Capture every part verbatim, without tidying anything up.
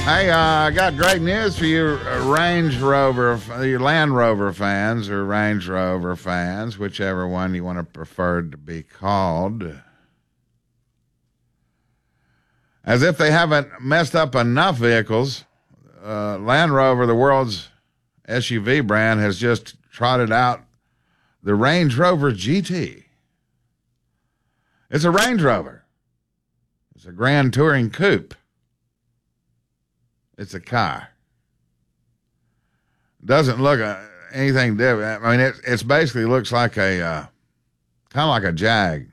Hey, uh, I got great news for you, uh, Range Rover, you Land Rover fans or Range Rover fans, whichever one you want to prefer to be called. As if they haven't messed up enough vehicles, uh, Land Rover, the world's S U V brand, has just trotted out the Range Rover G T. It's a Range Rover. It's a Grand Touring Coupe. It's a car. Doesn't look uh, anything different. I mean, it it's basically looks like a uh, kind of like a Jag,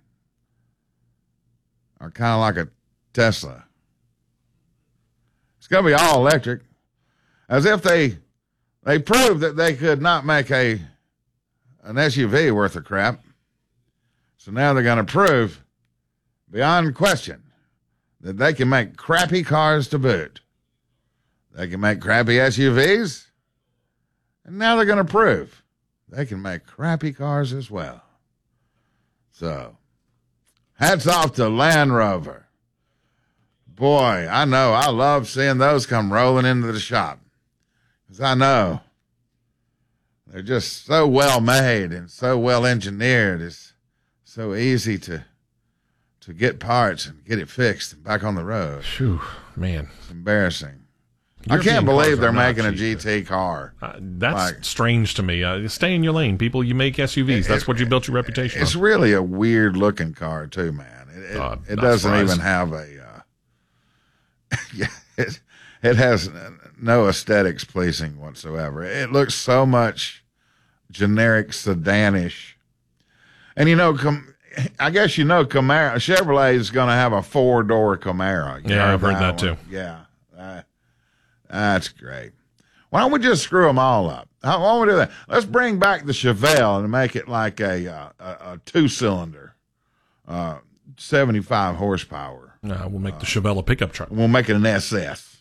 or kind of like a Tesla. It's gonna be all electric, as if they they proved that they could not make a an S U V worth of crap. So now they're gonna prove beyond question that they can make crappy cars to boot. They can make crappy S U Vs, and now they're going to prove they can make crappy cars as well. So, hats off to Land Rover. Boy, I know, I love seeing those come rolling into the shop, because I know they're just so well made and so well engineered. It's so easy to to get parts and get it fixed and back on the road. Phew, man. It's embarrassing. European I can't believe they're not making a cheap. G T car. Uh, that's Like- strange to me. Uh, stay in your lane, people. You make S U Vs. That's It- what you built your reputation It's on. really a weird looking car too, man. It, it, Uh, it not doesn't surprised. even have a. Uh, yeah, it, it has no aesthetics pleasing whatsoever. It looks so much generic sedanish, and you know, com- I guess you know, Camaro Chevrolet is going to have a four door Camaro. You Yeah, I've heard that one? too. Yeah, uh, that's great. Why don't we just screw them all up? How, why don't we do that? Let's bring back the Chevelle and make it like a uh, a, a two cylinder, uh, seventy-five horsepower. Uh, we'll make the Chevelle a pickup truck. We'll make it an S S.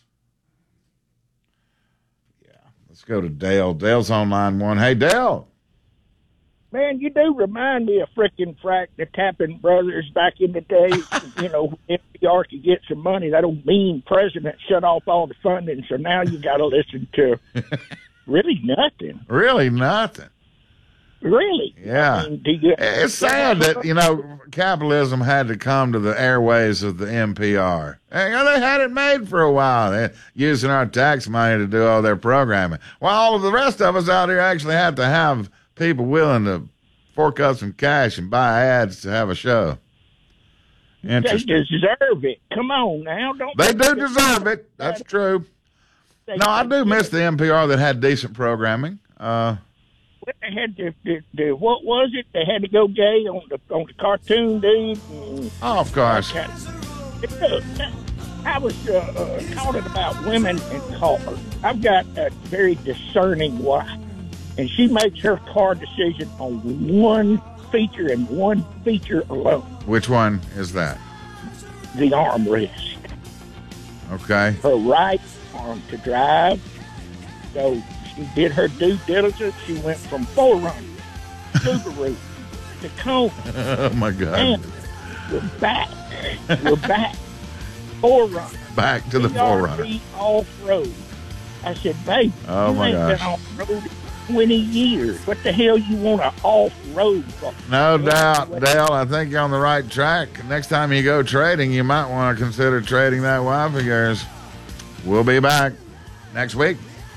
Yeah. Let's go to Dale. Dale's on line one. Hey, Dale. Man, you do remind me of frickin' Frank the Tapping Brothers back in the day. You know, N P R could get some money. That old mean president shut off all the funding, so now you got to listen to really nothing. Really nothing. Really? Yeah. I mean, do you, It's sad that, you know, capitalism had to come to the airways of the N P R. And, you know, they had it made for a while, they, using our tax money to do all their programming. While all of the rest of us out here actually had to have people willing to fork up some cash and buy ads to have a show. They Interesting. deserve it. Come on now. Don't They do deserve it. That's true. They- No, I do miss the N P R that had decent programming. Uh, They had to, the, the, what was it? They had to go gay on the on the cartoon dude. And, oh, of course. Look, I was uh, uh, talking about women and cars. I've got a very discerning wife, and she makes her car decision on one feature and one feature alone: Which one is that? the armrest. Okay. Her right arm to drive. So she did her due diligence. She went from Forerunner, Subaru, Tacoma. Oh, my God. And we're back. We're back. Forerunner. Back to the Forerunner. P R V off-road. I said, baby, Oh, you my ain't gosh. been off-road in twenty years. What the hell you want to off-road for? No doubt, Dale. I think you're on the right track. Next time you go trading, you might want to consider trading that wife of yours. We'll be back next week.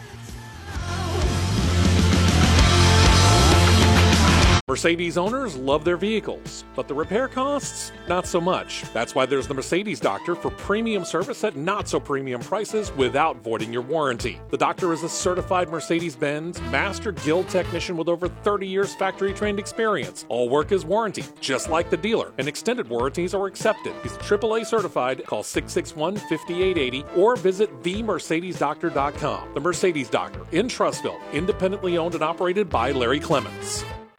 Mercedes owners love their vehicles, but the repair costs, not so much. That's why there's the Mercedes Doctor for premium service at not so premium prices without voiding your warranty. The Doctor is a certified Mercedes-Benz Master Guild technician with over thirty years factory trained experience. All work is warranty, just like the dealer, and extended warranties are accepted. He's triple A certified. Call six six one, five eight eight zero or visit the mercedes doctor dot com. The Mercedes Doctor in Trussville, independently owned and operated by Larry Clements.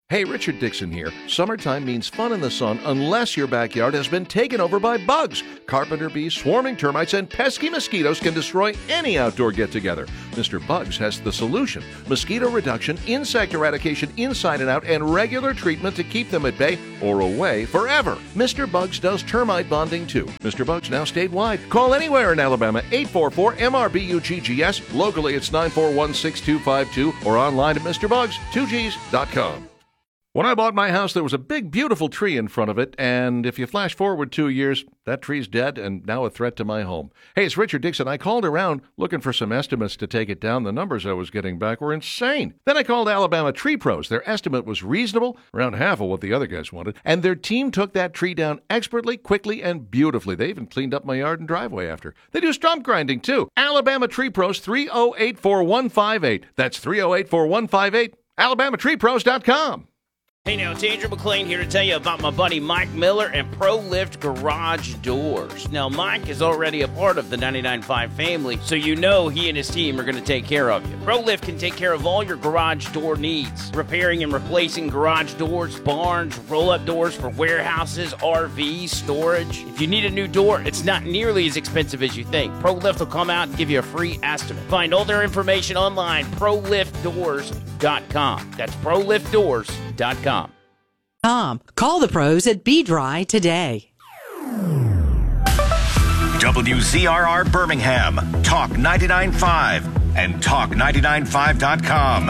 Hey, Richard Dixon here. Summertime means fun in the sun unless your backyard has been taken over by bugs. Carpenter bees, swarming termites, and pesky mosquitoes can destroy any outdoor get-together. Mister Bugs has the solution. Mosquito reduction, insect eradication inside and out, and regular treatment to keep them at bay or away forever. Mister Bugs does termite bonding too. Mister Bugs now statewide. Call anywhere in Alabama, eight four four M R B U G G S. Locally, it's nine four one, six two five two or online at Mister Bugs two Gs dot com. When I bought my house, there was a big, beautiful tree in front of it, and if you flash forward two years, that tree's dead and now a threat to my home. Hey, it's Richard Dixon. I called around looking for some estimates to take it down. The numbers I was getting back were insane. Then I called Alabama Tree Pros. Their estimate was reasonable, around half of what the other guys wanted, and their team took that tree down expertly, quickly, and beautifully. They even cleaned up my yard and driveway after. They do stump grinding, too. Alabama Tree Pros, three oh eight, four one five eight. That's three oh eight, four one five eight. alabama tree pros dot com. Hey now, it's Andrew McLean here to tell you about my buddy Mike Miller and ProLift Garage Doors. Now, Mike is already a part of the ninety-nine point five family, so you know he and his team are going to take care of you. ProLift can take care of all your garage door needs, repairing and replacing garage doors, barns, roll-up doors for warehouses, R Vs, storage. If you need a new door, it's not nearly as expensive as you think. ProLift will come out and give you a free estimate. Find all their information online, pro lift doors dot com. That's pro lift doors dot com. Com. Call the pros at B-Dry today. W Z R R Birmingham, Talk ninety-nine point five, and talk ninety-nine five dot com.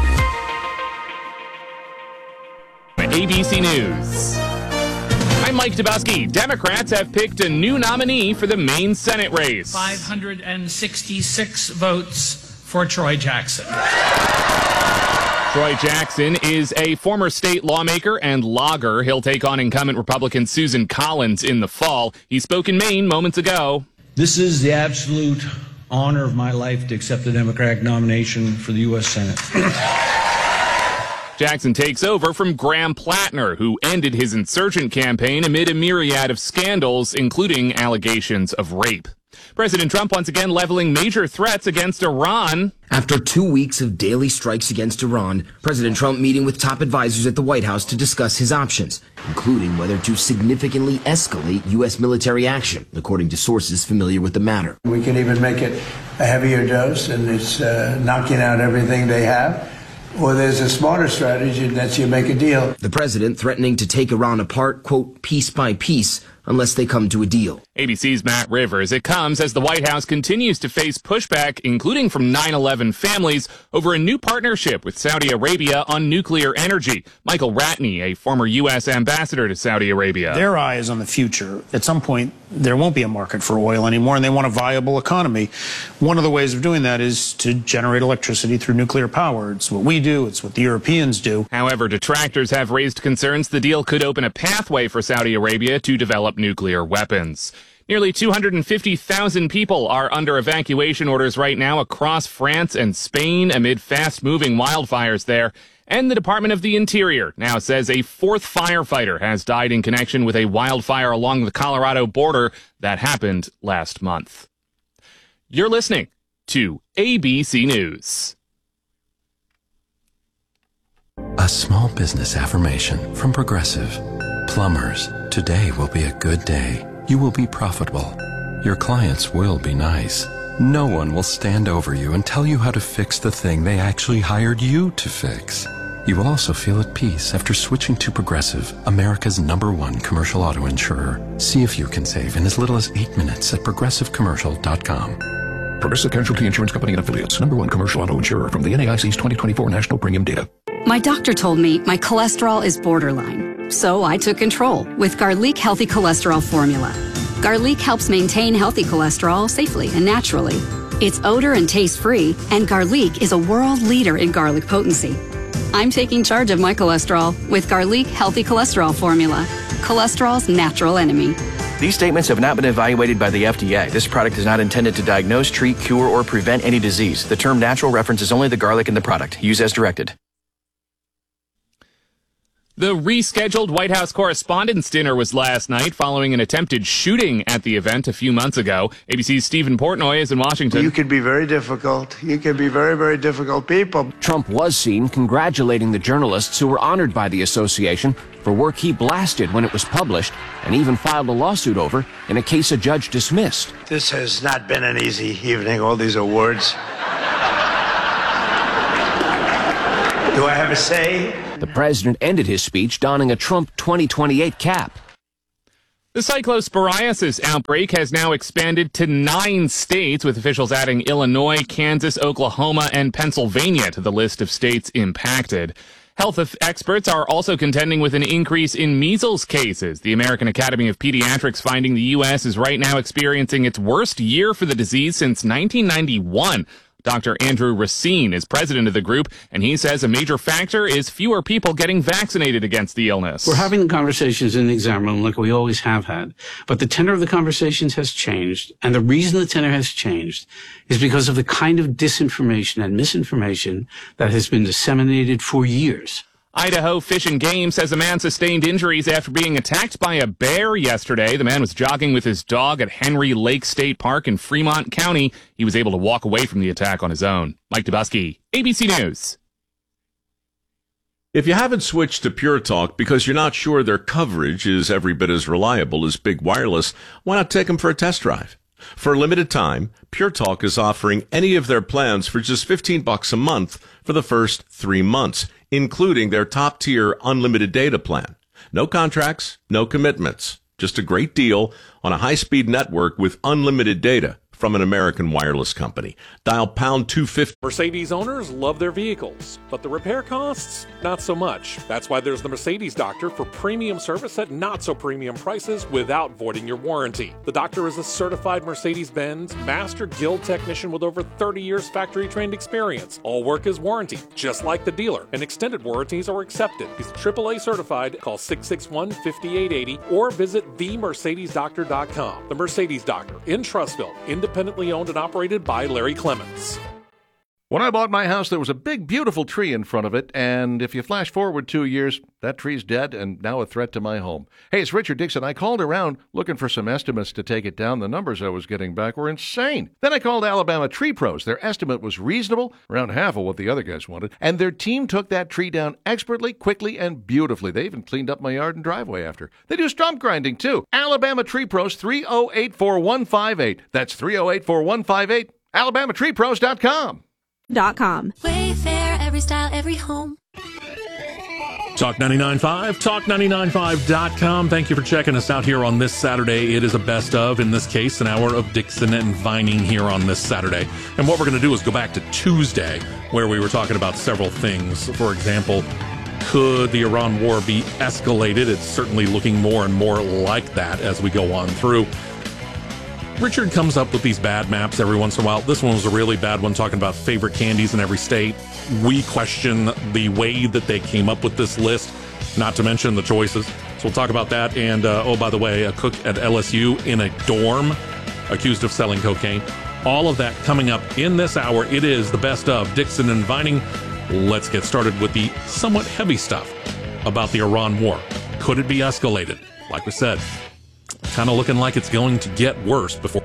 A B C News. I'm Mike Dabowski. Democrats have picked a new nominee for the Maine Senate race. five hundred sixty-six votes for Troy Jackson. Troy Jackson is a former state lawmaker and logger. He'll take on incumbent Republican Susan Collins in the fall. He spoke in Maine moments ago. This is the absolute honor of my life to accept the Democratic nomination for the U S Senate. Jackson takes over from Graham Plattner, who ended his insurgent campaign amid a myriad of scandals, including allegations of rape. President Trump once again leveling major threats against Iran. After two weeks of daily strikes against Iran, President Trump meeting with top advisors at the White House to discuss his options, including whether to significantly escalate U S military action, according to sources familiar with the matter. We can even make it a heavier dose, and it's uh, knocking out everything they have. Or there's a smarter strategy, and that's you make a deal. The president threatening to take Iran apart, quote, piece by piece, unless they come to a deal. A B C's Matt Rivers. It comes as the White House continues to face pushback, including from nine eleven families, over a new partnership with Saudi Arabia on nuclear energy. Michael Ratney, a former U S ambassador to Saudi Arabia. Their eye is on the future. At some point, there won't be a market for oil anymore, and they want a viable economy. One of the ways of doing that is to generate electricity through nuclear power. It's what we do. It's what the Europeans do. However, detractors have raised concerns the deal could open a pathway for Saudi Arabia to develop nuclear weapons. Nearly two hundred fifty thousand people are under evacuation orders right now across France and Spain amid fast-moving wildfires there. And the Department of the Interior now says a fourth firefighter has died in connection with a wildfire along the Colorado border that happened last month. You're listening to A B C News. A small business affirmation from Progressive. Plumbers, today will be a good day. You will be profitable. Your clients will be nice. No one will stand over you and tell you how to fix the thing they actually hired you to fix. You will also feel at peace after switching to Progressive, America's number one commercial auto insurer. See if you can save in as little as eight minutes at progressive commercial dot com. Progressive Casualty Insurance Company and Affiliates, number one commercial auto insurer from the N A I C's twenty twenty-four National Premium Data. My doctor told me my cholesterol is borderline, so I took control with Garlic Healthy Cholesterol Formula. Garlic helps maintain healthy cholesterol safely and naturally. It's odor and taste-free, and Garlic is a world leader in garlic potency. I'm taking charge of my cholesterol with Garlic Healthy Cholesterol Formula, cholesterol's natural enemy. These statements have not been evaluated by the F D A. This product is not intended to diagnose, treat, cure, or prevent any disease. The term natural references only the garlic in the product. Use as directed. The rescheduled White House Correspondents' Dinner was last night following an attempted shooting at the event a few months ago. A B C's Stephen Portnoy is in Washington. You can be very difficult. You can be very, very difficult people. Trump was seen congratulating the journalists who were honored by the association for work he blasted when it was published and even filed a lawsuit over in a case a judge dismissed. This has not been an easy evening, all these awards. Do I have a say? The president ended his speech donning a Trump twenty twenty-eight cap. The cyclosporiasis outbreak has now expanded to nine states, with officials adding Illinois, Kansas, Oklahoma, and Pennsylvania to the list of states impacted. Health experts are also contending with an increase in measles cases. The American Academy of Pediatrics finding the U S is right now experiencing its worst year for the disease since nineteen ninety-one. Doctor Andrew Racine is president of the group, and he says a major factor is fewer people getting vaccinated against the illness. We're having the conversations in the exam room like we always have had, but the tenor of the conversations has changed, and the reason the tenor has changed is because of the kind of disinformation and misinformation that has been disseminated for years. Idaho Fish and Game says a man sustained injuries after being attacked by a bear yesterday. The man was jogging with his dog at Henry Lake State Park in Fremont County. He was able to walk away from the attack on his own. Mike Dubusky, A B C News. If you haven't switched to Pure Talk because you're not sure their coverage is every bit as reliable as Big Wireless, why not take them for a test drive? For a limited time, Pure Talk is offering any of their plans for just fifteen bucks a month for the first three months, including their top-tier unlimited data plan. No contracts, no commitments, just a great deal on a high-speed network with unlimited data from an American wireless company. Dial pound two fifty. Mercedes owners love their vehicles, but the repair costs, not so much. That's why there's the Mercedes Doctor for premium service at not so premium prices without voiding your warranty. The Doctor is a certified Mercedes-Benz Master Guild technician with over thirty years factory-trained experience. All work is warranted, just like the dealer, and extended warranties are accepted. He's triple A certified. Call six six one, five eight eight zero or visit the mercedes doctor dot com. The Mercedes Doctor in Trussville, independently owned and operated by Larry Clements. When I bought my house, there was a big, beautiful tree in front of it, and if you flash forward two years, that tree's dead and now a threat to my home. Hey, it's Richard Dixon. I called around looking for some estimates to take it down. The numbers I was getting back were insane. Then I called Alabama Tree Pros. Their estimate was reasonable, around half of what the other guys wanted, and their team took that tree down expertly, quickly, and beautifully. They even cleaned up my yard and driveway after. They do stump grinding, too. Alabama Tree Pros, three oh eight, four one five eight. That's three oh eight, four one five eight. alabama tree pros dot com. Dot com. Wayfair, every style, every home. Talk ninety-nine point five, talk ninety-nine point five dot com. Thank you for checking us out here on this Saturday. It is a best of, in this case, an hour of Dixon and Vining here on this Saturday. And what we're going to do is go back to Tuesday, where we were talking about several things. For example, could the Iran war be escalated? It's certainly looking more and more like that as we go on through. Richard comes up with these bad maps every once in a while. This one was a really bad one, talking about favorite candies in every state. We question the way that they came up with this list, not to mention the choices. So we'll talk about that. And, uh, oh, by the way, a cook at L S U in a dorm accused of selling cocaine. All of that coming up in this hour. It is the best of Dixon and Vining. Let's get started with the somewhat heavy stuff about the Iran war. Could it be escalated? Like we said, kind of looking like it's going to get worse before.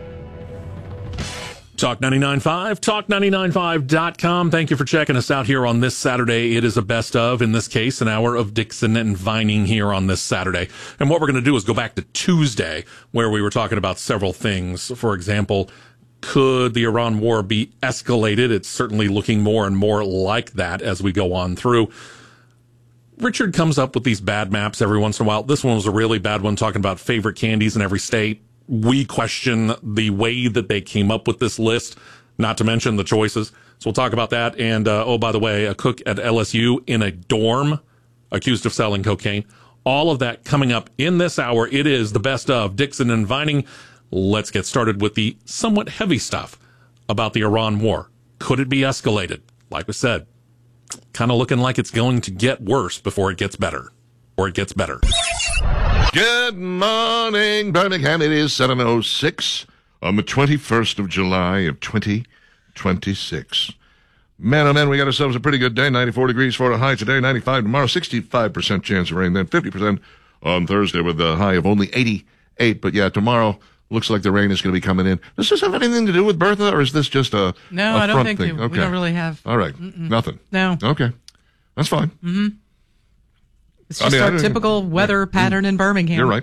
Talk ninety-nine point five, talk ninety-nine point five dot com. Thank you for checking us out here on this Saturday. It is a best of, in this case, an hour of Dixon and Vining here on this Saturday. And what we're going to do is go back to Tuesday, where we were talking about several things. For example, could the Iran war be escalated? It's certainly looking more and more like that as we go on through. Richard comes up with these bad maps every once in a while. This one was a really bad one, talking about favorite candies in every state. We question the way that they came up with this list, not to mention the choices. So we'll talk about that. And, uh, oh, by the way, a cook at L S U in a dorm accused of selling cocaine. All of that coming up in this hour. It is the best of Dixon and Vining. Let's get started with the somewhat heavy stuff about the Iran war. Could it be escalated? Like we said, kind of looking like it's going to get worse before it gets better. Or it gets better. Good morning, Birmingham. It is seven oh six on the twenty-first of July of twenty twenty-six. Man, oh man, we got ourselves a pretty good day. ninety-four degrees for a high today, ninety-five tomorrow, sixty-five percent chance of rain, then fifty percent on Thursday with a high of only eighty-eight. But yeah, tomorrow looks like the rain is going to be coming in. Does this have anything to do with Bertha, or is this just a No, a I don't front think thing? we, Okay. we don't really have. All right. Mm-mm. Nothing. No. Okay. That's fine. Mm-hmm. It's I just mean, I our don't- typical weather yeah. pattern in Birmingham. You're right.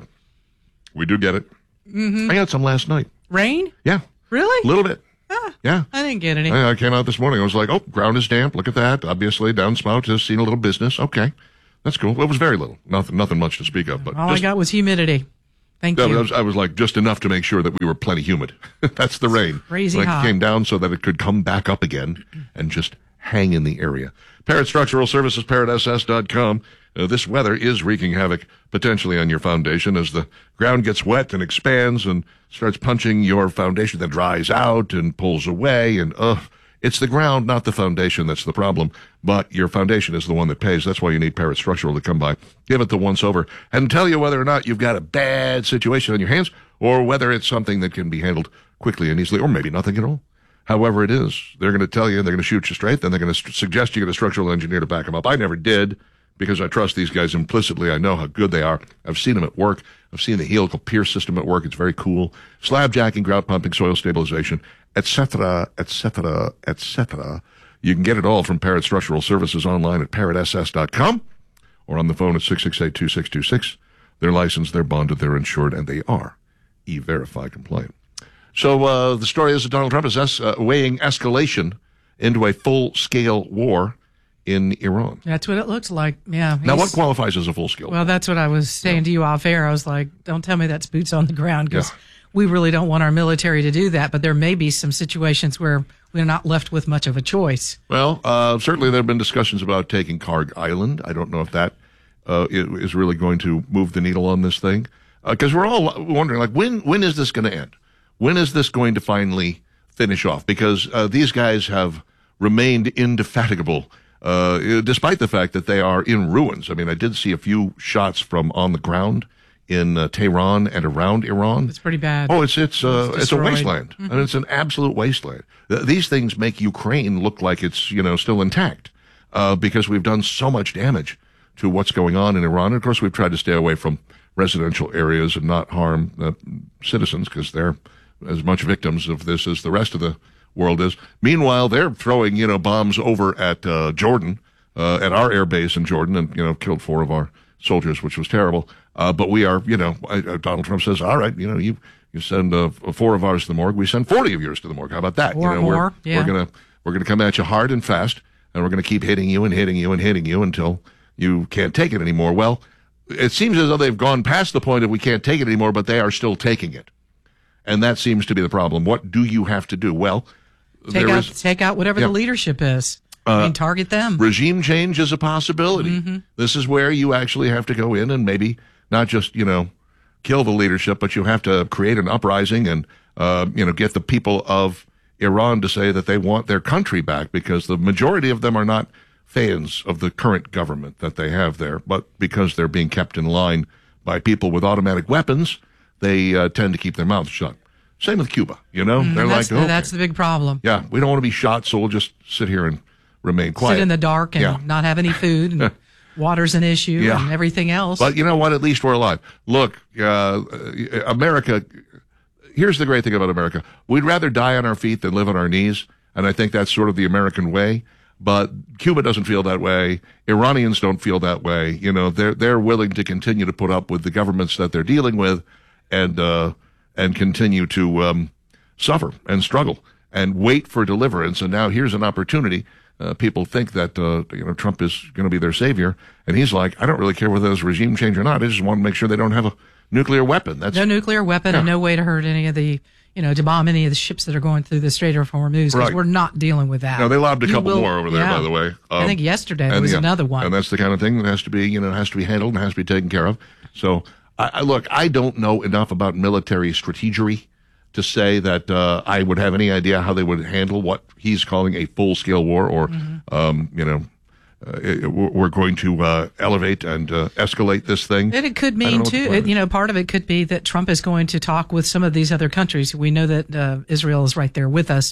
We do get it. Mm-hmm. I got some last night. Rain? Yeah. Really? A little bit. Ah, Yeah. I didn't get any. I, I came out this morning. I was like, oh, ground is damp. Look at that. Obviously, downspout has seen a little business. Okay. That's cool. Well, it was very little. Nothing nothing much to speak of. But All just, I got was humidity. Thank yeah, you. but I, was, I was like, just enough to make sure that we were plenty humid. That's the rain. crazy like hot. It came down so that it could come back up again and just hang in the area. Parrot Structural Services, parrot s s dot com. Uh, this weather is wreaking havoc potentially on your foundation as the ground gets wet and expands and starts punching your foundation, that dries out and pulls away. And uh, it's the ground, not the foundation, that's the problem. But your foundation is the one that pays. That's why you need Parrot Structural to come by, give it the once over, and tell you whether or not you've got a bad situation on your hands or whether it's something that can be handled quickly and easily, or maybe nothing at all. However it is, they're going to tell you, and they're going to shoot you straight, then they're going to st- suggest you get a structural engineer to back them up. I never did, because I trust these guys implicitly. I know how good they are. I've seen them at work. I've seen the helical pier system at work. It's very cool. Slab jacking, grout pumping, soil stabilization, et cetera, et cetera, et cetera. You can get it all from Parrot Structural Services online at parrot s s dot com or on the phone at six six eight, two six two six. They're licensed, they're bonded, they're insured, and they are E-Verify compliant. So uh, the story is that Donald Trump is es- uh, weighing escalation into a full-scale war in Iran. That's what it looks like. Yeah. Now, what he's- qualifies as a full-scale war? Well, that's what I was saying to you off air. I was like, don't tell me that's boots on the ground, because Yeah. we really don't want our military to do that. But there may be some situations where we're not left with much of a choice. Well, uh, certainly there have been discussions about taking Karg Island. I don't know if that uh, i- is really going to move the needle on this thing. Because we're all wondering, like, when when is this going to end? When is this going to finally finish off? Because uh, these guys have remained indefatigable, uh, despite the fact that they are in ruins. I mean, I did see a few shots from on the ground in uh, Tehran and around Iran. It's pretty bad. Oh, it's it's uh, It's it's a destroyed. wasteland. Mhm. I mean, it's an absolute wasteland. Th- These things make Ukraine look like it's, you know, still intact, uh, because we've done so much damage to what's going on in Iran. And of course, we've tried to stay away from residential areas and not harm uh, citizens, because they're as much victims of this as the rest of the world is. Meanwhile, they're throwing, you know, bombs over at uh, Jordan, uh, at our air base in Jordan, and, you know, killed four of our soldiers, which was terrible. Uh, but we are, you know, uh, Donald Trump says, all right, you know, you you send uh, four of ours to the morgue, we send forty of yours to the morgue. How about that? Or you know, more, we're yeah. we're gonna we're gonna come at you hard and fast, and we're gonna keep hitting you and hitting you and hitting you until you can't take it anymore. Well, it seems as though they've gone past the point of we can't take it anymore, but they are still taking it, and that seems to be the problem. What do you have to do? Well, Take there out, is- take out whatever yeah. the leadership is. Uh, I mean, target them. Regime change is a possibility. Mm-hmm. This is where you actually have to go in and maybe not just, you know, kill the leadership, but you have to create an uprising and, uh, you know, get the people of Iran to say that they want their country back, because the majority of them are not fans of the current government that they have there, but because they're being kept in line by people with automatic weapons, they uh, tend to keep their mouths shut. Same with Cuba, you know? Mm, They're that's, like, okay. that's the big problem. Yeah, we don't want to be shot, so we'll just sit here and remain quiet. Sit in the dark and Yeah. not have any food, and water's an issue, Yeah. and everything else. But you know what? At least we're alive. Look, uh, America, here's the great thing about America. We'd rather die on our feet than live on our knees, and I think that's sort of the American way. But Cuba doesn't feel that way. Iranians don't feel that way. You know, they're they're willing to continue to put up with the governments that they're dealing with, and uh, and continue to um, suffer and struggle and wait for deliverance. And now here's an opportunity. Uh, people think that uh, you know Trump is going to be their savior, and he's like, I don't really care whether there's regime change or not. I just want to make sure they don't have a nuclear weapon. That's no nuclear weapon Yeah. and no way to hurt any of the, you know, to bomb any of the ships that are going through the Strait of Hormuz, because Right. we're not dealing with that. No, they lobbed a You couple will- more over there, yeah. by the way. I Um, think yesterday there and, was yeah, another one. and that's the kind of thing that has to be, you know, has to be handled and has to be taken care of. So, I, I look, I don't know enough about military strategery to say that uh, I would have any idea how they would handle what he's calling a full-scale war, or, Mm-hmm. um, you know, uh, it- we're going to uh, elevate and uh, escalate this thing. And it could I don't know mean, what the too, plan it, you know, part of it could be that Trump is going to talk with some of these other countries. We know that uh, Israel is right there with us,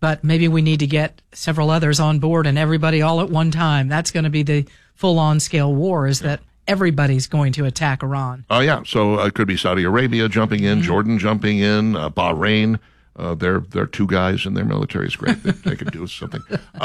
but maybe we need to get several others on board and everybody all at one time. That's going to be the full-on scale war, is that everybody's going to attack Iran. Oh, yeah. So uh, it could be Saudi Arabia jumping in, mm-hmm. Jordan jumping in, uh, Bahrain. Uh, they're, they're two guys and their military is great. They, they could do something.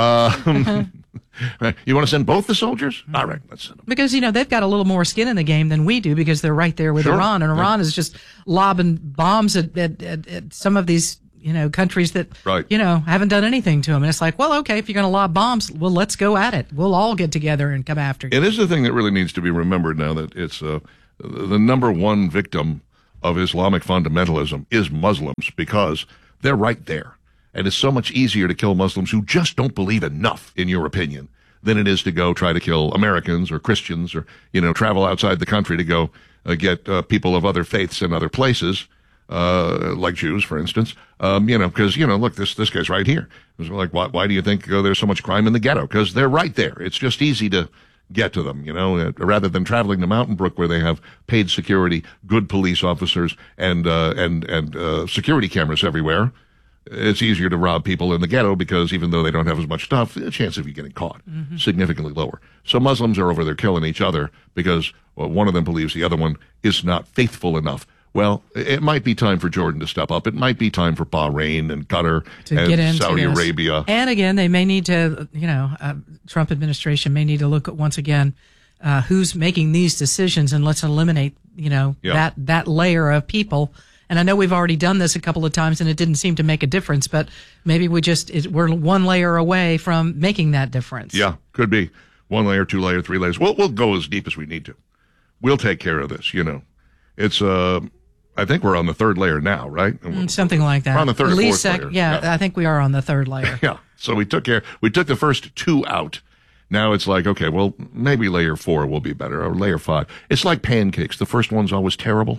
Uh, you want to send both the soldiers? All right, let's send them. Because, you know, they've got a little more skin in the game than we do because they're right there with Sure. Iran. And Iran Yeah. is just lobbing bombs at, at, at, at some of these, you know, countries that, right. you know, haven't done anything to them. And it's like, well, okay, if you're going to lob bombs, well, let's go at it. We'll all get together and come after you. It is the thing that really needs to be remembered now that it's uh, the number one victim of Islamic fundamentalism is Muslims because they're right there. And it's so much easier to kill Muslims who just don't believe enough, in your opinion, than it is to go try to kill Americans or Christians or, you know, travel outside the country to go uh, get uh, people of other faiths in other places, uh, like Jews, for instance. Um, you know, because, you know, look, this this guy's right here. It's like, why, why do you think uh, there's so much crime in the ghetto? Because they're right there. It's just easy to get to them, you know, uh, rather than traveling to Mountain Brook where they have paid security, good police officers, and uh, and and uh, security cameras everywhere. It's easier to rob people in the ghetto because even though they don't have as much stuff, the chance of you getting caught mm-hmm. significantly lower. So Muslims are over there killing each other because well, one of them believes the other one is not faithful enough. Well, it might be time for Jordan to step up. It might be time for Bahrain and Qatar to and get into Saudi this. Arabia. And again, they may need to, you know, uh, Trump administration may need to look at once again uh, who's making these decisions, and let's eliminate, you know, Yeah. that that layer of people. And I know we've already done this a couple of times, and it didn't seem to make a difference. But maybe we just it, we're one layer away from making that difference. Yeah, could be one layer, two layer, three layers. We'll we'll go as deep as we need to. We'll take care of this. You know, it's uh, I think we're on the third layer now, right? Mm, something like that. We're on the third At or least fourth sec- layer. Yeah, Yeah. I think we are on the third layer. Yeah. So we took care. We took the first two out. Now it's like, okay, well, maybe layer four will be better, or layer five. It's like pancakes. The first one's always terrible.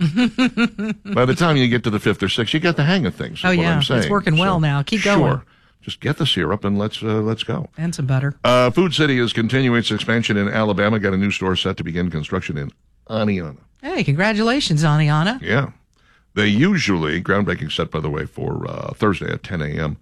By the time you get to the fifth or sixth, you get the hang of things. Is Oh what yeah, I'm saying. it's working well So, now. Keep sure. going. Just get the syrup and let's uh, let's go. And some butter. Uh, Food City is continuing its expansion in Alabama. Got a new store set to begin construction in Aniana. Hey, congratulations, Aniana. Yeah. They usually, groundbreaking set, by the way, for uh, Thursday at ten a.m.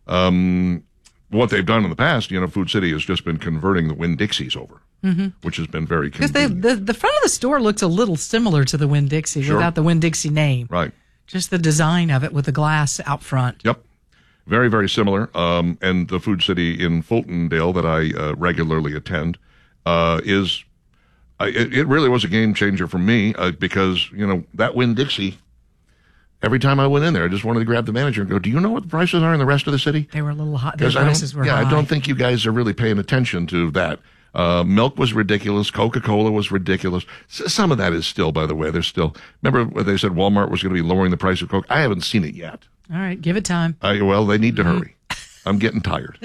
Um, what they've done in the past, you know, Food City has just been converting the Winn-Dixies over, Mm-hmm. which has been very Because convenient. the the front of the store looks a little similar to the Winn-Dixie Sure. without the Winn-Dixie name. Right. Just the design of it with the glass out front. Yep. Very, very similar. Um, and the Food City in Fultondale that I uh, regularly attend uh, is, uh, it, it really was a game changer for me uh, because, you know, that Winn-Dixie, every time I went in there, I just wanted to grab the manager and go, do you know what the prices are in the rest of the city? They were a little hot. Their 'Cause I don't- prices were yeah, high. I don't think you guys are really paying attention to that. Uh, milk was ridiculous. Coca-Cola was ridiculous. S- some of that is still, by the way. There's still, remember when they said Walmart was going to be lowering the price of Coke? I haven't seen it yet. All right, give it time. I, well, they need to hurry. I'm getting tired.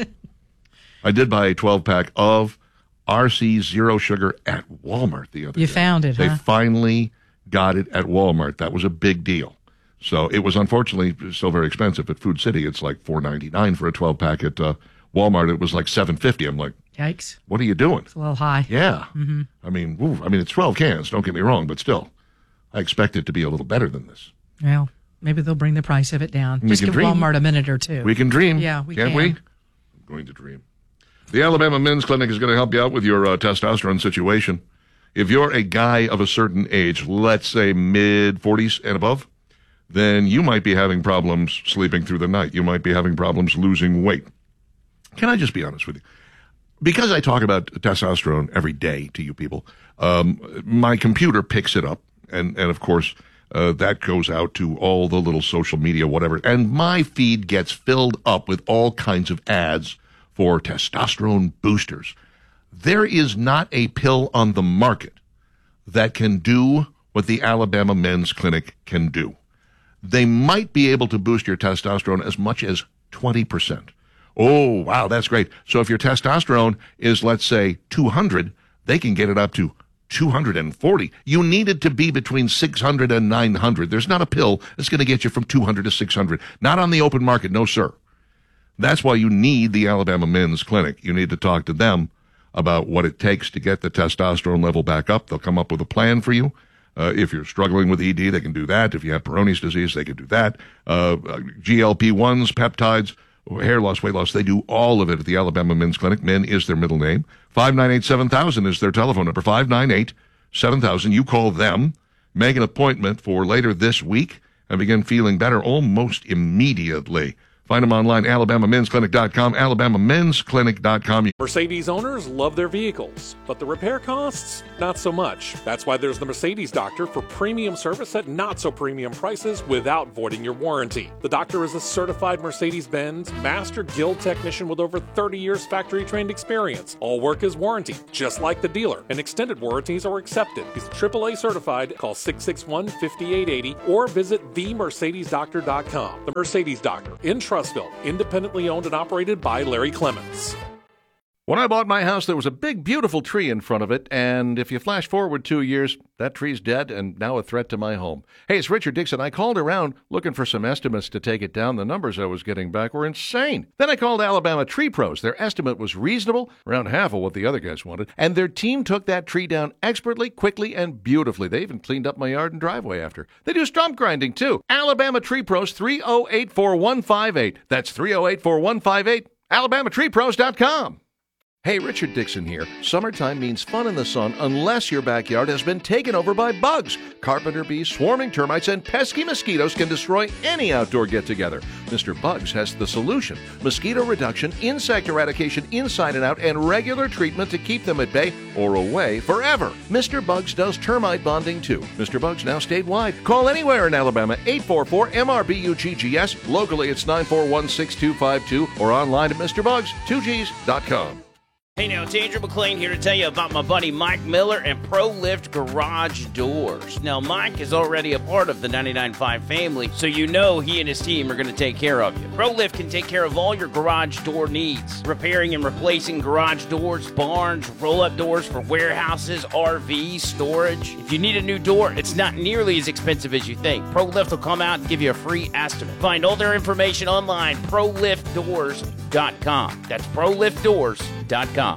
I did buy a twelve pack of R C Zero Sugar at Walmart the other You day. found it, They huh? finally got it at Walmart. That was a big deal. So it was unfortunately still very expensive at Food City. It's like four ninety-nine for a twelve pack. At uh, Walmart, it was like seven fifty. I'm like, Yikes. what are you doing? It's a little high. Yeah. hmm I mean, woo, I mean, it's twelve cans. Don't get me wrong, but still, I expect it to be a little better than this. Well, maybe they'll bring the price of it down. We Just can give dream. Walmart a minute or two. We can dream. Yeah, we Can't can. we? I'm going to dream. The Alabama Men's Clinic is going to help you out with your uh, testosterone situation. If you're a guy of a certain age, let's say mid forties and above, then you might be having problems sleeping through the night. You might be having problems losing weight. Can I just be honest with you? Because I talk about testosterone every day to you people, um, my computer picks it up, and, and of course, uh, that goes out to all the little social media, whatever, and my feed gets filled up with all kinds of ads for testosterone boosters. There is not a pill on the market that can do what the Alabama Men's Clinic can do. They might be able to boost your testosterone as much as twenty percent. Oh, wow, that's great. So if your testosterone is, let's say, two hundred, they can get it up to two hundred forty. You need it to be between six hundred and nine hundred. There's not a pill that's going to get you from two hundred to six hundred. Not on the open market, no, sir. That's why you need the Alabama Men's Clinic. You need to talk to them about what it takes to get the testosterone level back up. They'll come up with a plan for you. Uh, if you're struggling with E D, they can do that. If you have Peyronie's disease, they can do that. Uh, G L P ones, peptides, hair loss, weight loss. They do all of it at the Alabama Men's Clinic. Men is their middle name. five nine eight, seven thousand is their telephone number. five nine eight, seven thousand. You call them, make an appointment for later this week, and begin feeling better almost immediately. Find them online, alabama men's clinic dot com, alabama men's clinic dot com. Mercedes owners love their vehicles, but the repair costs, not so much. That's why there's the Mercedes Doctor for premium service at not so premium prices without voiding your warranty. The doctor is a certified Mercedes-Benz Master Guild technician with over thirty years factory-trained experience. All work is warranted, just like the dealer, and extended warranties are accepted. He's triple A certified. Call six six one, five eight eight zero or visit the mercedes doctor dot com. The Mercedes Doctor in Trussville, independently owned and operated by Larry Clements. When I bought my house, there was a big, beautiful tree in front of it, and if you flash forward two years, that tree's dead and now a threat to my home. Hey, it's Richard Dixon. I called around looking for some estimates to take it down. The numbers I was getting back were insane. Then I called Alabama Tree Pros. Their estimate was reasonable, around half of what the other guys wanted, and their team took that tree down expertly, quickly, and beautifully. They even cleaned up my yard and driveway after. They do stump grinding, too. Alabama Tree Pros, three oh eight, four one five eight. That's three oh eight, four one five eight, alabama tree pros dot com. Hey, Richard Dixon here. Summertime means fun in the sun unless your backyard has been taken over by bugs. Carpenter bees, swarming termites, and pesky mosquitoes can destroy any outdoor get-together. Mister Bugs has the solution. Mosquito reduction, insect eradication inside and out, and regular treatment to keep them at bay or away forever. Mister Bugs does termite bonding too. Mister Bugs now statewide. Call anywhere in Alabama, eight four four M R B U G G S. Locally, it's nine four one, six two five two or online at Mister Bugs two Gs dot com. Hey now, it's Andrew McLean here to tell you about my buddy Mike Miller and ProLift Garage Doors. Now, Mike is already a part of the ninety-nine point five family, so you know he and his team are going to take care of you. ProLift can take care of all your garage door needs, repairing and replacing garage doors, barns, roll-up doors for warehouses, R Vs, storage. If you need a new door, it's not nearly as expensive as you think. ProLift will come out and give you a free estimate. Find all their information online, pro lift doors dot com. That's pro lift doors dot com.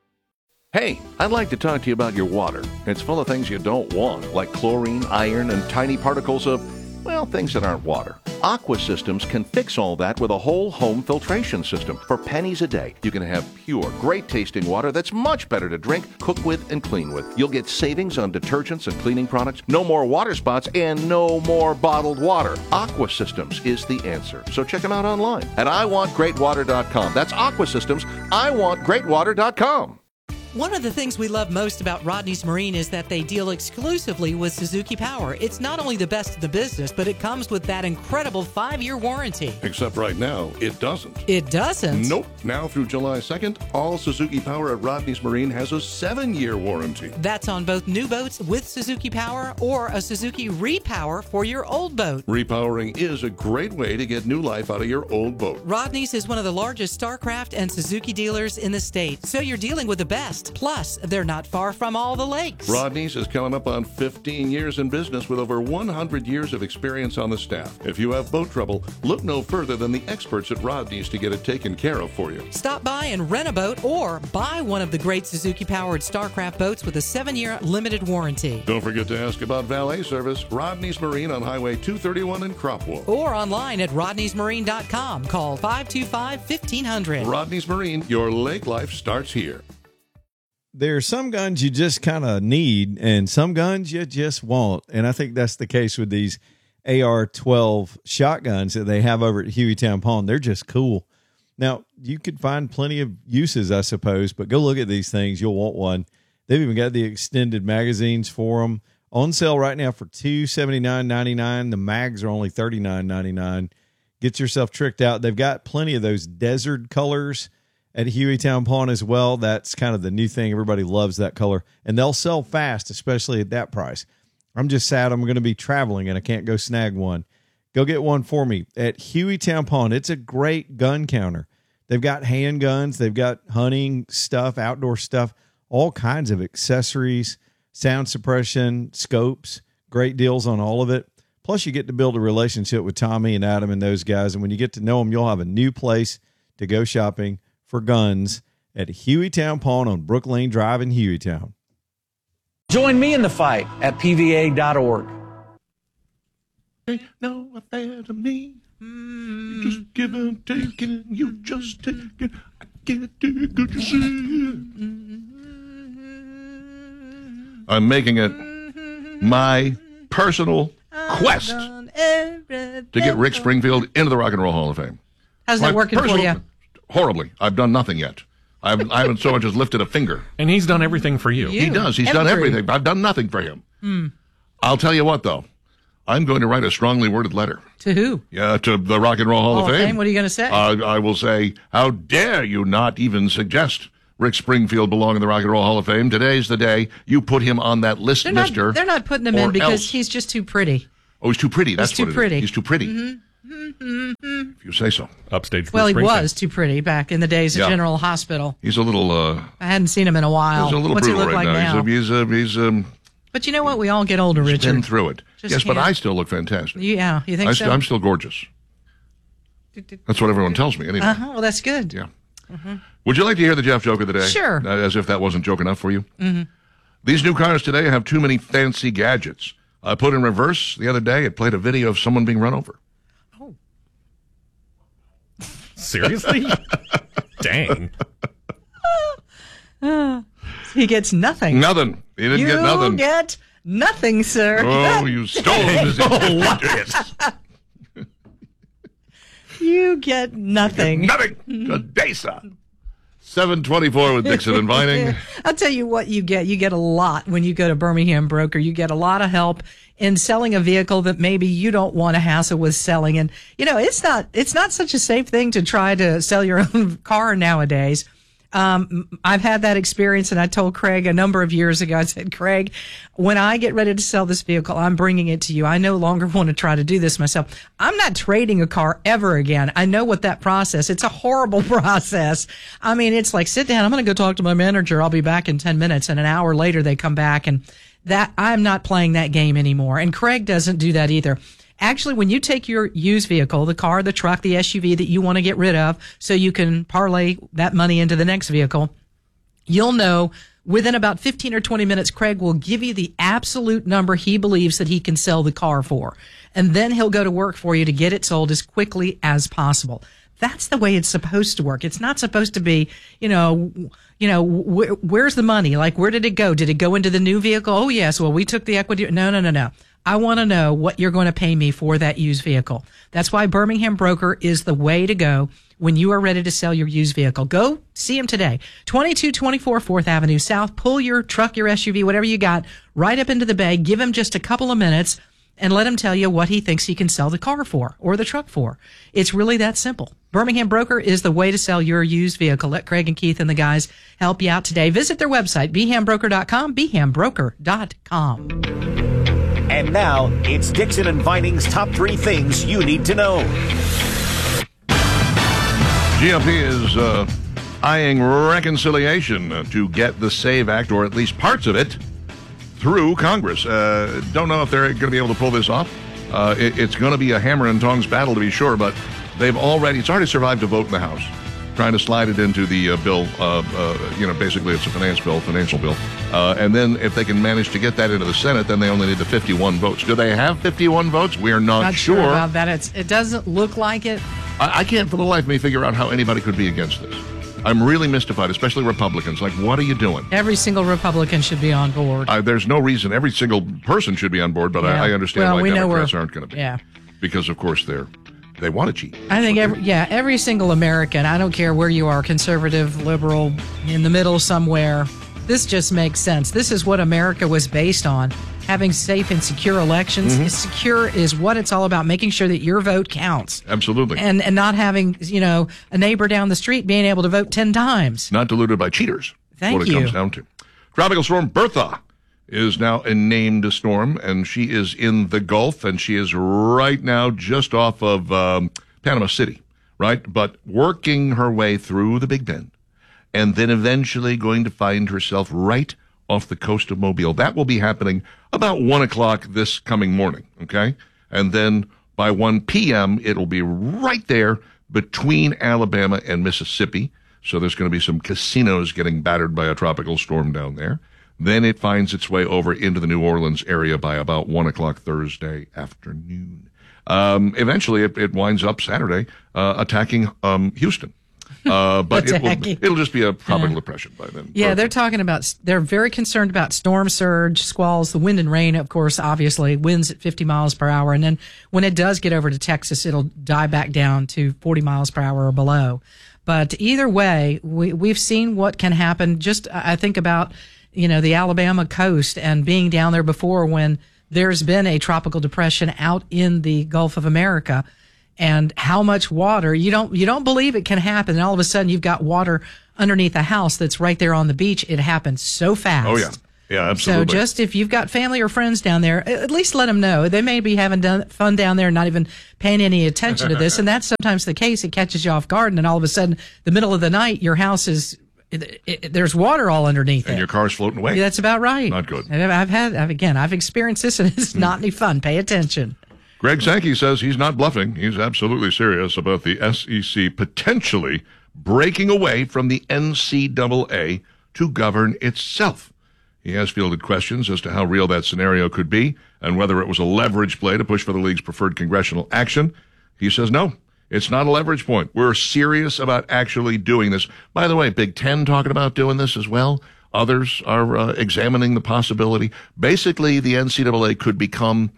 Hey, I'd like to talk to you about your water. It's full of things you don't want, like chlorine, iron, and tiny particles of, well, things that aren't water. Aqua Systems can fix all that with a whole home filtration system. For pennies a day, you can have pure, great-tasting water that's much better to drink, cook with, and clean with. You'll get savings on detergents and cleaning products, no more water spots, and no more bottled water. Aqua Systems is the answer. So check them out online at I want great water dot com. That's Aqua Systems, I want great water dot com. One of the things we love most about Rodney's Marine is that they deal exclusively with Suzuki Power. It's not only the best in the business, but it comes with that incredible five-year warranty. Except right now, it doesn't. It doesn't? Nope. Now through July second, all Suzuki Power at Rodney's Marine has a seven-year warranty. That's on both new boats with Suzuki Power or a Suzuki Repower for your old boat. Repowering is a great way to get new life out of your old boat. Rodney's is one of the largest StarCraft and Suzuki dealers in the state, so you're dealing with the best. Plus, they're not far from all the lakes. Rodney's is coming up on fifteen years in business with over one hundred years of experience on the staff. If you have boat trouble, look no further than the experts at Rodney's to get it taken care of for you. Stop by and rent a boat or buy one of the great Suzuki-powered StarCraft boats with a seven-year limited warranty. Don't forget to ask about valet service. Rodney's Marine on Highway two thirty-one in Cropwell. Or online at rodneys marine dot com. Call five two five, fifteen hundred. Rodney's Marine, your lake life starts here. There are some guns you just kind of need and some guns you just want. And I think that's the case with these A R twelve shotguns that they have over at Hueytown Pawn. They're just cool. Now, you could find plenty of uses, I suppose, but go look at these things. You'll want one. They've even got the extended magazines for them. On sale right now for two hundred seventy-nine ninety-nine. The mags are only thirty-nine ninety-nine. Get yourself tricked out. They've got plenty of those desert colors at Hueytown Pawn as well. That's kind of the new thing. Everybody loves that color. And they'll sell fast, especially at that price. I'm just sad I'm going to be traveling and I can't go snag one. Go get one for me at Hueytown Pawn. It's a great gun counter. They've got handguns. They've got hunting stuff, outdoor stuff, all kinds of accessories, sound suppression, scopes, great deals on all of it. Plus, you get to build a relationship with Tommy and Adam and those guys. And when you get to know them, you'll have a new place to go shopping for guns at Hueytown Pawn on Brook Lane Drive in Hueytown. Join me in the fight at P V A dot org. Ain't no affair to me. You just give and take and you just take it. I can't take it, could you see it? I'm making it my personal quest to get Rick Springfield into the Rock and Roll Hall of Fame. How's that My working for personal- you? Horribly. I've done nothing yet. I've, I haven't so much as lifted a finger. And he's done everything for you. He does. He's done Every- everything. I've done nothing for him. Hmm. I'll tell you what, though. I'm going to write a strongly worded letter. To who? Yeah, to the Rock and Roll Hall, Hall of of Fame. Fame? What are you going to say? Uh, I will say, how dare you not even suggest Rick Springfield belong in the Rock and Roll Hall of Fame? Today's the day you put him on that list, They're not, mister. they're not putting him in or because else. he's just too pretty. Oh, he's too pretty. That's He's too what it is. pretty. He's too pretty. Mm-hmm. If you say so. Upstage. Well, he was too pretty back in the days of Yeah. General Hospital. He's a little. Uh, I hadn't seen him in a while. he's a little What's he brutal look right like now. now? He's, a, he's, a, he's um, But you know what? We all get older, he's Richard. been through it. Just yes, but can't. I still look fantastic. Yeah, you think I so? st- I'm still gorgeous. That's what everyone tells me. Anyway. Uh-huh. Well, that's good. Yeah. Uh-huh. Would you like to hear the Jeff joke of the day? Sure. Uh, As if that wasn't joke enough for you. Mm-hmm. These new cars today have too many fancy gadgets. I put in reverse the other day. It played a video of someone being run over. Seriously? Dang. Uh, he gets nothing. Nothing. He didn't you get nothing. get nothing, sir. Oh, you stole his You get nothing. Nothing. Today, son. seven twenty-four with Dixon and Vining. I'll tell you what you get. You get a lot when you go to Birmingham Broker. You get a lot of help in selling a vehicle that maybe you don't want to hassle with selling. And, you know, it's not, it's not such a safe thing to try to sell your own car nowadays. Um, I've had that experience, and I told Craig a number of years ago, I said, Craig, when I get ready to sell this vehicle, I'm bringing it to you. I no longer want to try to do this myself. I'm not trading a car ever again. I know what that process, it's a horrible process. I mean, it's like, sit down, I'm going to go talk to my manager. I'll be back in ten minutes. And an hour later, they come back, and that I'm not playing that game anymore. And Craig doesn't do that either. Actually, when you take your used vehicle, the car, the truck, the S U V that you want to get rid of so you can parlay that money into the next vehicle, you'll know within about fifteen or twenty minutes, Craig will give you the absolute number he believes that he can sell the car for. And then he'll go to work for you to get it sold as quickly as possible. That's the way it's supposed to work. It's not supposed to be, you know, you know, wh- where's the money? Like, where did it go? Did it go into the new vehicle? Oh, yes. Well, we took the equity. No, no, no, no. I want to know what you're going to pay me for that used vehicle. That's why Birmingham Broker is the way to go when you are ready to sell your used vehicle. Go see him today. twenty-two twenty-four fourth Avenue South. Pull your truck, your S U V, whatever you got, right up into the bay. Give him just a couple of minutes and let him tell you what he thinks he can sell the car for or the truck for. It's really that simple. Birmingham Broker is the way to sell your used vehicle. Let Craig and Keith and the guys help you out today. Visit their website, b ham broker dot com, b ham broker dot com. And now, it's Dixon and Vining's top three things you need to know. G O P is uh, eyeing reconciliation uh, to get the SAVE Act, or at least parts of it, through Congress. Uh, don't know if they're going to be able to pull this off. Uh, it, it's going to be a hammer and tongs battle, to be sure, but they've already, it's already survived a vote in the House, trying to slide it into the uh, bill. Uh, uh, you know, basically it's a finance bill, financial bill. Uh, and then if they can manage to get that into the Senate, then they only need the fifty-one votes. Do they have fifty-one votes? We're not, Not sure about that. It's, it doesn't look like it. I, I can't for the life of me figure out how anybody could be against this. I'm really mystified, especially Republicans. Like, what are you doing? Every single Republican should be on board. Uh, there's no reason every single person should be on board, but Yeah. I, I understand Well, why we know Democrats we're- aren't going to be. Yeah. Because, of course, they're they want to cheat. I think every, yeah, every single American, I don't care where you are, conservative, liberal, in the middle somewhere, this just makes sense. This is what America was based on, having safe and secure elections. Mhm. Secure is what it's all about, making sure that your vote counts. Absolutely. And and not having, you know, a neighbor down the street being able to vote ten times. Not diluted by cheaters. Thank what it you. comes down to. Tropical storm Bertha is now a named storm, and she is in the Gulf, and she is right now just off of um, Panama City, right? But working her way through the Big Bend, and then eventually going to find herself right off the coast of Mobile. That will be happening about one o'clock this coming morning, okay? And then by one p.m., it'll be right there between Alabama and Mississippi. So there's going to be some casinos getting battered by a tropical storm down there. Then it finds its way over into the New Orleans area by about one o'clock Thursday afternoon. Um, eventually, it, it winds up Saturday uh, attacking um, Houston. Uh, but it will, it'll just be a tropical Yeah. depression by then. Yeah, they're talking about, they're very concerned about storm surge, squalls, the wind and rain, of course, obviously, winds at fifty miles per hour. And then when it does get over to Texas, it'll die back down to forty miles per hour or below. But either way, we, we've seen what can happen. Just, I think about, you know, the Alabama coast and being down there before when there's been a tropical depression out in the Gulf of America. And how much water, you don't, you don't believe it can happen. And all of a sudden you've got water underneath a house that's right there on the beach. It happens so fast. Oh, yeah. Yeah, absolutely. So just if you've got family or friends down there, at least let them know. They may be having done, fun down there and not even paying any attention to this. And that's sometimes the case. It catches you off guard. And then all of a sudden, the middle of the night, your house is, it, it, there's water all underneath and it. your car's floating away. Yeah, that's about right. Not good. And I've had, I've, again, I've experienced this and it's not any fun. Pay attention. Greg Sankey says he's not bluffing. He's absolutely serious about the S E C potentially breaking away from the N C double A to govern itself. He has fielded questions as to how real that scenario could be and whether it was a leverage play to push for the league's preferred congressional action. He says no, it's not a leverage point. We're serious about actually doing this. By the way, Big Ten talking about doing this as well. Others are uh, examining the possibility. Basically, the N C double A could become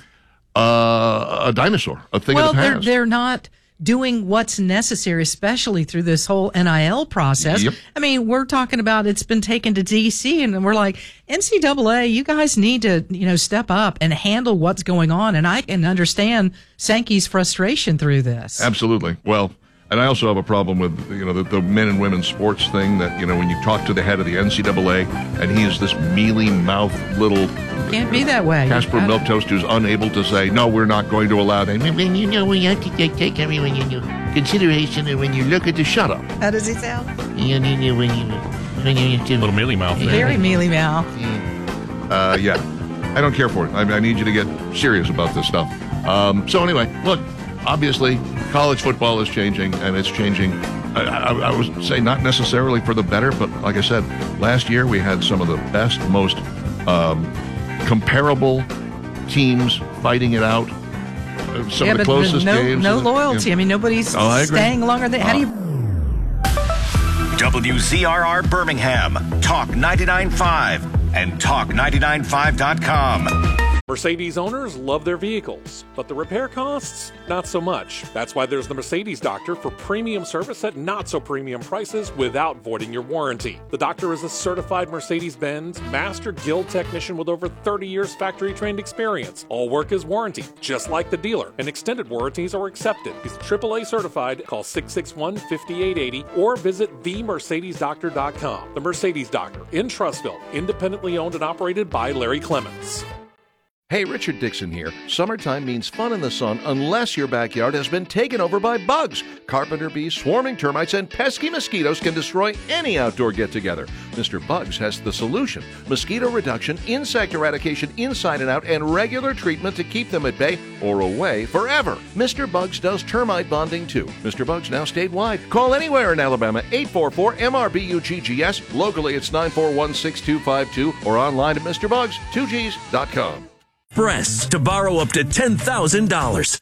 Uh, a dinosaur, a thing well, of the they're past. they're not doing what's necessary, especially through this whole N I L process. Yep. I mean, we're talking about it's been taken to D C, and we're like, N C double A, you guys need to, you know, step up and handle what's going on. And I can understand Sankey's frustration through this. Absolutely. Well, and I also have a problem with, you know, the, the men and women sports thing that, you know, when you talk to the head of the N C double A and he is this mealy-mouthed little... Can't be that way. Casper Milquetoast who's unable to say, no, we're not going to allow that. When you know, when you have to take, take everyone into consideration, and when you look at the Shut up. How does he sound? You know, you know, when you, when you, little mealy mouth. Very mealy mouth. Uh, yeah. I don't care for it. I, I need you to get serious about this stuff. Um, so anyway, look, obviously, college football is changing, and it's changing, I, I, I would say not necessarily for the better, but like I said, last year we had some of the best, most um, comparable teams fighting it out. Uh, some yeah, of the but closest no, games. no and the- loyalty. yeah. I mean, nobody's Oh, I agree. staying longer than. How do you? W Z R R Birmingham, Talk ninety-nine point five, and talk ninety-nine five dot com. Mercedes owners love their vehicles, but the repair costs, not so much. That's why there's the Mercedes Doctor for premium service at not so premium prices without voiding your warranty. The doctor is a certified Mercedes-Benz Master Guild technician with over thirty years factory trained experience. All work is warranty, just like the dealer, and extended warranties are accepted. He's triple A certified. Call six six one, five eight eight zero or visit the mercedes doctor dot com. The Mercedes Doctor in Trussville, independently owned and operated by Larry Clements. Hey, Richard Dixon here. Summertime means fun in the sun unless your backyard has been taken over by bugs. Carpenter bees, swarming termites, and pesky mosquitoes can destroy any outdoor get-together. Mister Bugs has the solution. Mosquito reduction, insect eradication inside and out, and regular treatment to keep them at bay or away forever. Mister Bugs does termite bonding too. Mister Bugs now statewide. Call anywhere in Alabama, eight four four M R B U G G S. Locally, it's nine four one, six two five two or online at Mister Bugs two Gs dot com. Press to borrow up to ten thousand dollars.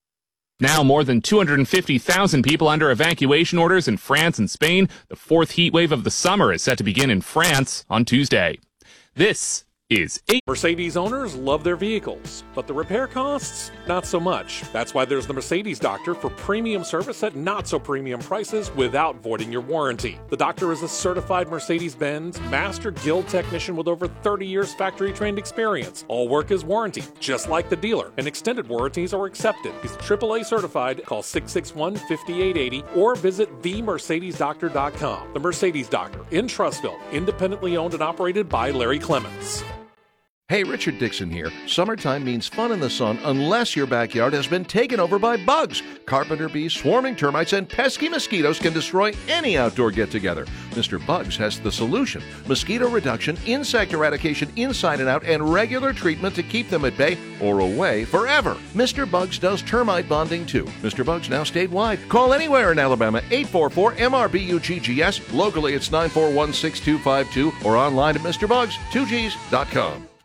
Now more than two hundred fifty thousand people under evacuation orders in France and Spain. The fourth heat wave of the summer is set to begin in France on Tuesday. This is eight. Mercedes owners love their vehicles, but the repair costs, not so much. That's why there's the Mercedes Doctor for premium service at not so premium prices without voiding your warranty. The doctor is a certified Mercedes-Benz Master Guild technician with over thirty years factory trained experience. All work is warranty, just like the dealer, and extended warranties are accepted. He's triple A certified. Call six six one, five eight eight zero or visit the mercedes doctor dot com. The Mercedes Doctor in Trussville, independently owned and operated by Larry Clements. Hey, Richard Dixon here. Summertime means fun in the sun unless your backyard has been taken over by bugs. Carpenter bees, swarming termites, and pesky mosquitoes can destroy any outdoor get-together. Mister Bugs has the solution. Mosquito reduction, insect eradication inside and out, and regular treatment to keep them at bay or away forever. Mister Bugs does termite bonding too. Mister Bugs now statewide. Call anywhere in Alabama, eight four four M R B U G G S. Locally, it's nine four one, six two five two or online at Mister Bugs two Gs dot com.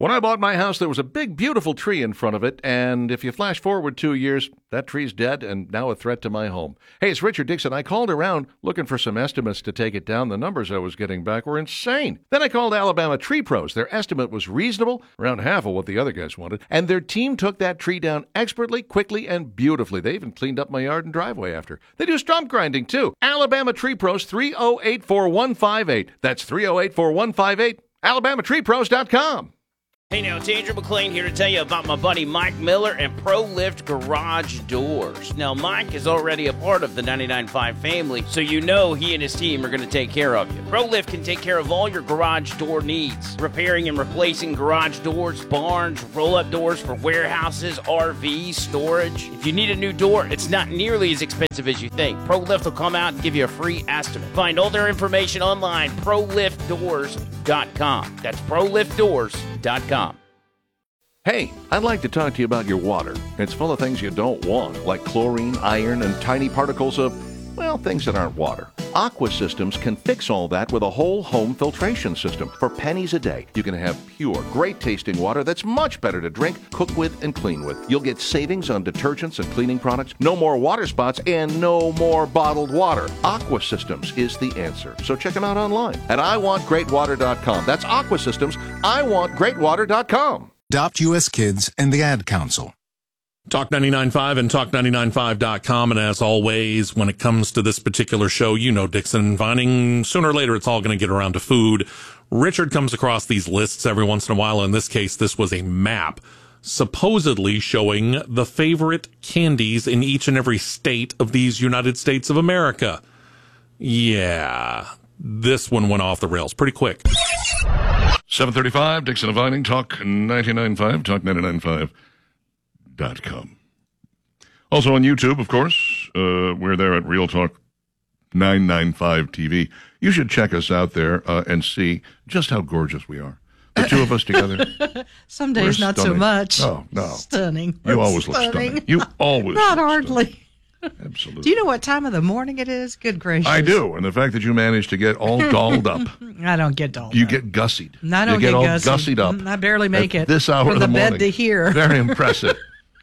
When I bought my house, there was a big, beautiful tree in front of it, and if you flash forward two years, that tree's dead and now a threat to my home. Hey, it's Richard Dixon. I called around looking for some estimates to take it down. The numbers I was getting back were insane. Then I called Alabama Tree Pros. Their estimate was reasonable, around half of what the other guys wanted, and their team took that tree down expertly, quickly, and beautifully. They even cleaned up my yard and driveway after. They do stump grinding, too. Alabama Tree Pros, three oh eight, four one five eight. That's three oh eight, four one five eight. alabama tree pros dot com. Hey now, it's Andrew McLean here to tell you about my buddy Mike Miller and ProLift Garage Doors. Now, Mike is already a part of the ninety-nine point five family, so you know he and his team are going to take care of you. ProLift can take care of all your garage door needs, repairing and replacing garage doors, barns, roll-up doors for warehouses, R Vs, storage. If you need a new door, it's not nearly as expensive as you think. ProLift will come out and give you a free estimate. Find all their information online, pro lift doors dot com. That's pro lift doors dot com. Hey, I'd like to talk to you about your water. It's full of things you don't want, like chlorine, iron, and tiny particles of, well, things that aren't water. Aqua Systems can fix all that with a whole home filtration system. For pennies a day, you can have pure, great-tasting water that's much better to drink, cook with, and clean with. You'll get savings on detergents and cleaning products, no more water spots, and no more bottled water. Aqua Systems is the answer. So check them out online at i want great water dot com. That's Aqua Systems, i want great water dot com. Adopt U S Kids and the Ad Council. Talk ninety-nine point five and talk ninety-nine five dot com. And as always, when it comes to this particular show, you know, Dixon and Vining, sooner or later, it's all going to get around to food. Richard comes across these lists every once in a while. In this case, this was a map supposedly showing the favorite candies in each and every state of these United States of America. Yeah, this one went off the rails pretty quick. seven thirty-five, Dixon and Vining, Talk ninety-nine point five, talk ninety-nine point five dot com. Also on YouTube, of course, uh, we're there at Real Talk nine ninety-five T V. You should check us out there uh, and see just how gorgeous we are. The two of us together. Some days not so much. Oh, no. Stunning. You We're always stunning. look stunning. You always Not look hardly. stunning. Absolutely. Do you know what time of the morning it is? Good gracious. I do. And the fact that you managed to get all dolled up. I don't get dolled You up. get gussied. I don't you get, get all gussied. gussied up. Mm, I barely make at it this hour from of the the bed morning. to here. Very impressive.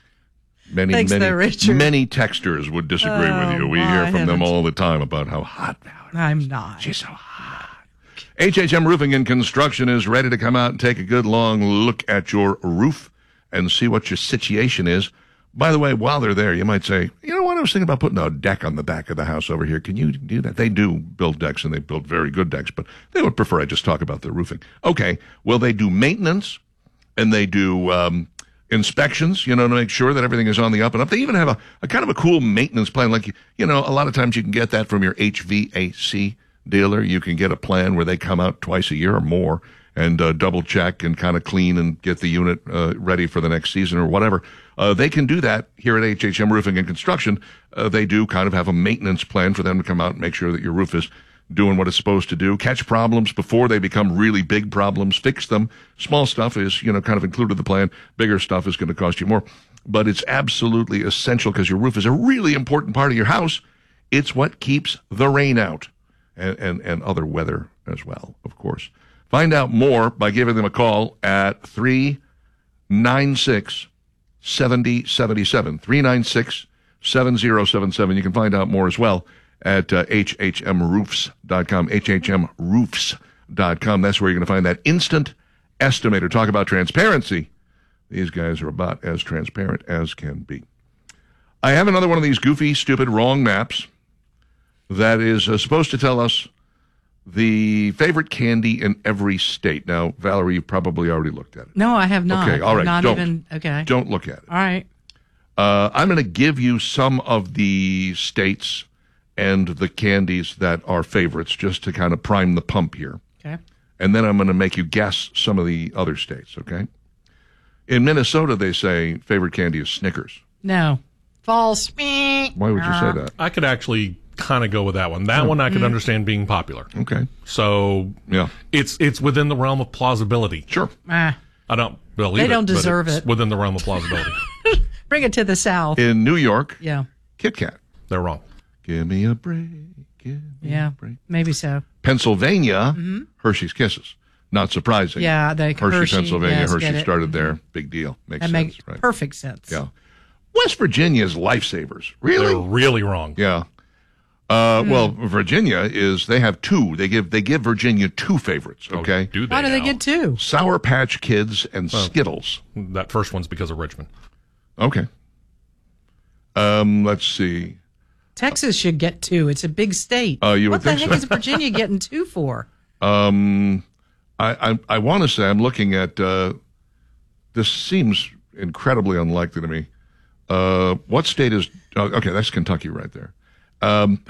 Many, Thanks, many, though, Richard. many texters would disagree Oh, with you. We my hear from them heavens. all the time about how hot Valerie. I'm not. She's so hot. H H M Roofing and Construction is ready to come out and take a good long look at your roof and see what your situation is. By the way, while they're there, you might say, you know what, I was thinking about putting a deck on the back of the house over here. Can you do that? They do build decks, and they build very good decks, but they would prefer I just talk about their roofing. Okay, well, they do maintenance, and they do um, inspections, you know, to make sure that everything is on the up and up. They even have a, a kind of a cool maintenance plan. Like, you know, a lot of times you can get that from your H V A C dealer. You can get a plan where they come out twice a year or more and uh, double check and kind of clean and get the unit uh, ready for the next season or whatever. Uh, they can do that here at H H M Roofing and Construction. Uh, they do kind of have a maintenance plan for them to come out and make sure that your roof is doing what it's supposed to do, catch problems before they become really big problems, fix them. Small stuff is, you know, kind of included in the plan. Bigger stuff is going to cost you more. But it's absolutely essential because your roof is a really important part of your house. It's what keeps the rain out and, and, and other weather as well, of course. Find out more by giving them a call at three nine six, seven oh seven seven, three nine six, seven oh seven seven. You can find out more as well at uh, H H M roofs dot com, H H M roofs dot com. That's where you're going to find that instant estimator. Talk about transparency. These guys are about as transparent as can be. I have another one of these goofy, stupid, wrong maps that is uh, supposed to tell us the favorite candy in every state. Now, Valerie, you probably already looked at it. No, I have not. Okay, all right. Not Don't. even, okay. Don't look at it. All right. Uh, I'm going to give you some of the states and the candies that are favorites just to kind of prime the pump here. Okay. And then I'm going to make you guess some of the other states, okay? In Minnesota, they say favorite candy is Snickers. No. False. Why would you say that? I could actually kind of go with that one. That one I could Mm. understand being popular. Okay. So yeah, it's it's within the realm of plausibility. Sure. Ah. I don't believe They it, don't but deserve it's it. within the realm of plausibility. Bring it to the South. In New York, Yeah. Kit Kat. They're wrong. Give me a break. Give me Yeah. a break. Maybe so. Pennsylvania, Mhm. Hershey's Kisses. Not surprising. Yeah, the Hershey, Hershey, Pennsylvania. yes, Hershey get it. started there. Big deal. Makes That sense, makes right? perfect sense. Yeah. West Virginia is lifesavers. Really? They're really wrong. Yeah. Uh, Hmm. Well, Virginia is, they have two. They give they give Virginia two favorites, okay? do they Why do they now? get two? Sour Patch Kids and Oh. Skittles. That first one's because of Richmond. Okay. Um, let's see. Texas should get two. It's a big state. Oh, you what would the think heck so. is Virginia getting two for? Um, I I, I want to say I'm looking at uh, this seems incredibly unlikely to me. Uh, what state is? Oh, okay, that's Kentucky right there. Um,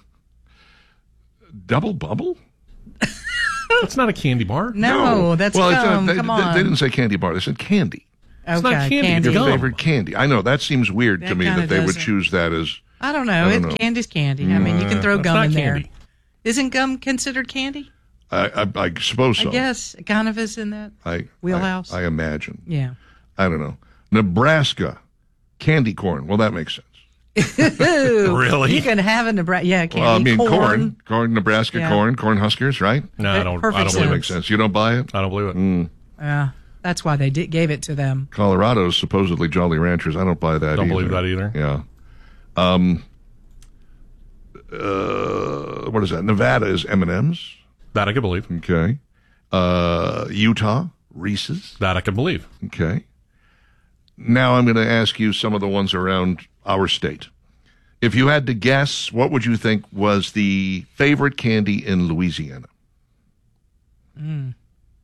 Double Bubble? That's not a candy bar. No, that's well, it's, uh, gum. they, Come they- on. They didn't say candy bar. They said candy. Okay, It's not candy, candy. it's Your gum. favorite candy. I know that seems weird to That me kinda that they would doesn't. choose that as. I don't know. I don't it, know. Candy's candy. I mean, you can throw That's gum not in candy. there. Isn't gum considered candy? I, I, I suppose so. I guess it kind of is in that I, wheelhouse. I, I imagine. yeah. I don't know. Nebraska, candy corn. Well, that makes sense. Ooh, Really? You can have a Nebraska. Yeah, candy Well, I mean, corn, corn. corn, Nebraska Yeah. corn, corn huskers, right? No, I don't. I Perfect don't Totally believe makes it. sense. You don't buy it? I don't believe it. Mm. Yeah, that's why they did, gave it to them. Colorado's supposedly Jolly Ranchers. I don't buy that Don't either. believe that either. Yeah. Um. Uh, what is that? Nevada is M and M's. That I can believe. Okay. Uh, Utah, Reese's. That I can believe. Okay. Now I'm going to ask you some of the ones around our state. If you had to guess, what would you think was the favorite candy in Louisiana? Mm.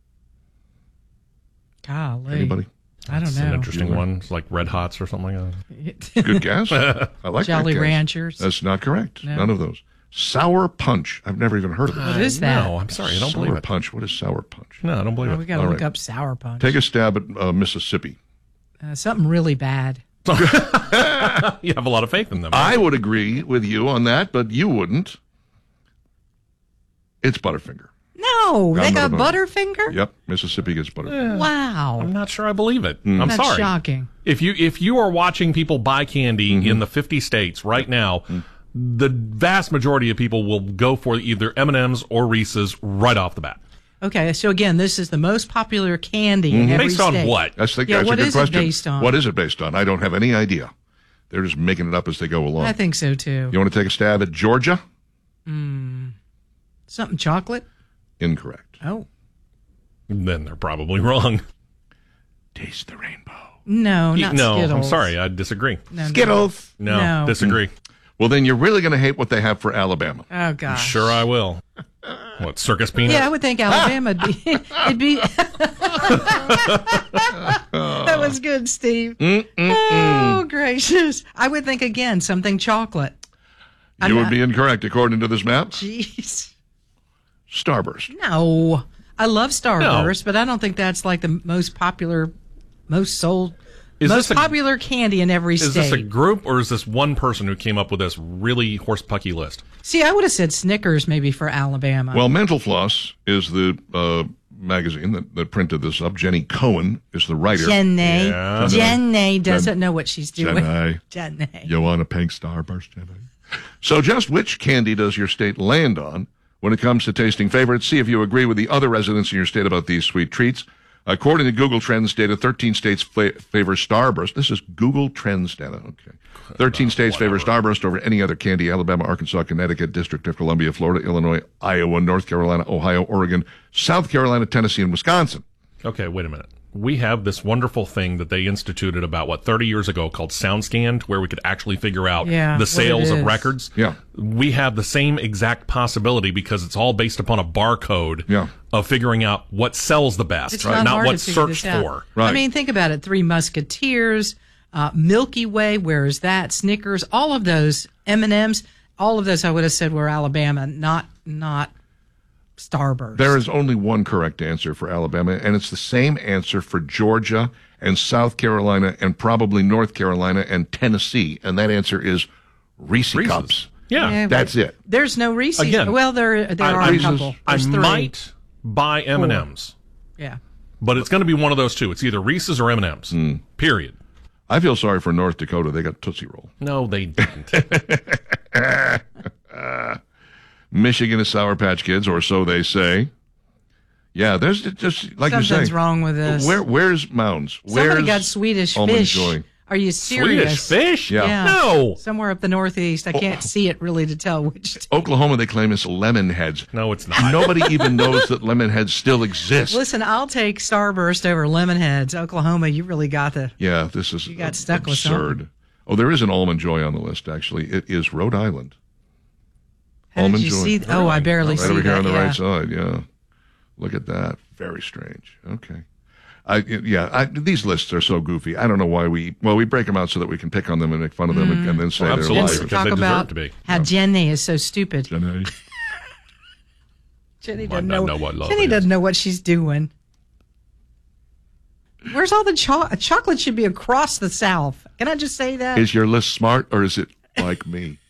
Golly. Anybody? I don't It's know. an interesting one. It's like Red Hots or something like that. Good guess. I like Jolly that guess. Ranchers. That's not correct. No. None of those. Sour Punch. I've never even heard of it. What is that? No, I'm sorry. I don't sour believe it. Punch. What is Sour Punch? No, I don't believe Oh, it. we got to All look right. up Sour Punch. Take a stab at uh, Mississippi. Uh, something really bad. You have a lot of faith in them. I would agree with you on that, but you wouldn't. It's Butterfinger. No, they I'm got gonna- Butterfinger? Yep, Mississippi gets Butterfinger. Wow. I'm not sure I believe it. Mm. I'm That's sorry. shocking. If you if you are watching people buy candy Mm-hmm. in the fifty states right now, the vast majority of people will go for either M and M's or Reese's right off the bat. Okay, so again, this is the most popular candy in every Based on state. what? That's, the, Yeah, that's what a good is it question. based on? What is it based on? I don't have any idea. They're just making it up as they go along. I think so too. You want to take a stab at Georgia? Mm. Something chocolate? Incorrect. Oh. Then they're probably wrong. Taste the rainbow. No, not no, Skittles. I'm sorry. I disagree. No, no. Skittles. No, No. disagree. Well, then you're really going to hate what they have for Alabama. Oh, gosh. Sure, I will. What, circus peanuts? Yeah, I would think Alabama would be. It'd be. That was good, Steve. Oh, gracious. I would think, again, something chocolate. I'm You would not- be incorrect according to this map. Jeez. Starburst. No. I love Starburst, but I don't think that's like the most popular, most sold, Is most this a- popular candy in every Is state. this a group or is this one person who came up with this really horsepucky list? See, I would have said Snickers maybe for Alabama. Well, Mental Floss is the uh, magazine that, that printed this up. Jenny Cohen is the writer. Jenny. Yeah. Jenny doesn't Jen- know what she's doing. Jenny. Jenny. You want a pink starburst, Jenny? So just which candy does your state land on when it comes to tasting favorites? See if you agree with the other residents in your state about these sweet treats. According to Google Trends data, thirteen states fla- favor Starburst. This is Google Trends data. Okay. thirteen states favor Starburst over any other candy. Alabama, Arkansas, Connecticut, District of Columbia, Florida, Illinois, Iowa, North Carolina, Ohio, Oregon, South Carolina, Tennessee, and Wisconsin. Okay, wait a minute. We have this wonderful thing that they instituted about, what, thirty years ago called SoundScan, where we could actually figure out Yeah, the what sales it of is. records. Yeah. We have the same exact possibility because it's all based upon a barcode Yeah. of figuring out what sells the best, It's right? not, hard what's to figure searched this out. for. Right. I mean, think about it. Three Musketeers, uh, Milky Way, where is that? Snickers, all of those, M and M's, all of those I would have said were Alabama, not not Starburst. There is only one correct answer for Alabama, and it's the same answer for Georgia and South Carolina and probably North Carolina and Tennessee, and that answer is Reese Reese's. Cups. Yeah. Yeah, That's it. There's no Reese's. Again, well, there there I- are I- a couple. I There's three. might buy M and M's, Yeah. but it's going to be one of those two. It's either Reese's or M and M's. Hmm. Period. I feel sorry for North Dakota. They got Tootsie Roll. No, they didn't. Michigan is Sour Patch Kids, or so they say. Yeah, there's just like Something's you're saying. wrong with this. Where where's Mounds? Somebody Where's got Swedish Almond fish. Joy? Are you serious? Swedish fish? Yeah. No. Somewhere up the northeast. I can't see it really to tell which. Oklahoma, they claim it's lemon heads. No, it's not. Nobody even knows that lemon heads still exist. Listen, I'll take Starburst over Lemonheads. Oklahoma, you really got the. Yeah, this is You got stuck with absurd. something. Oh, there is an Almond Joy on the list, actually. It is Rhode Island. How Almond did you Joy. see? Oh, I barely right see over here that. on the yeah. right side, yeah. Look at that. Very strange. Okay. I, yeah, I, these lists are so goofy. I don't know why we, well, we break them out so that we can pick on them and make fun of them Mm. and, and then say Well, they're absolutely, liars. because Talk they deserve about to be. how Jenny is so stupid. Jenny. Jenny Might doesn't not know, know what love Jenny is. doesn't know what she's doing. Where's all the chocolate? Chocolate should be across the South. Can I just say that? Is your list smart or is it like me?